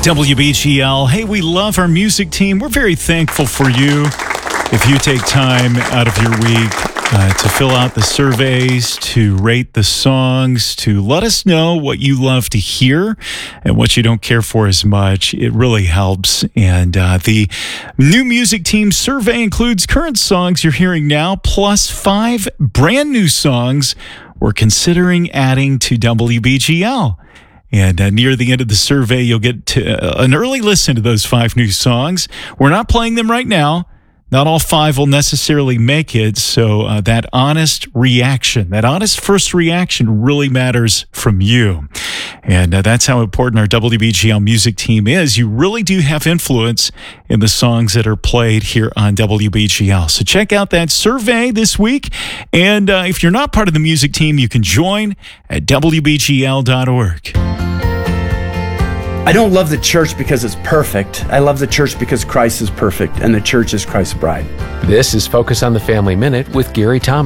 WBGL. Hey, we love our music team. We're very thankful for you. If you take time out of your week to fill out the surveys, to rate the songs, to let us know what you love to hear and what you don't care for as much, it really helps. And the new music team survey includes current songs you're hearing now, plus 5 brand new songs we're considering adding to WBGL. And near the end of the survey, you'll get an early listen to those 5 new songs. We're not playing them right now. Not all 5 will necessarily make it, so that honest reaction, that honest first reaction really matters from you. And that's how important our WBGL music team is. You really do have influence in the songs that are played here on WBGL. So check out that survey this week. And if you're not part of the music team, you can join at WBGL.org. I don't love the church because it's perfect. I love the church because Christ is perfect, and the church is Christ's bride. This is Focus on the Family Minute with Gary Thomas.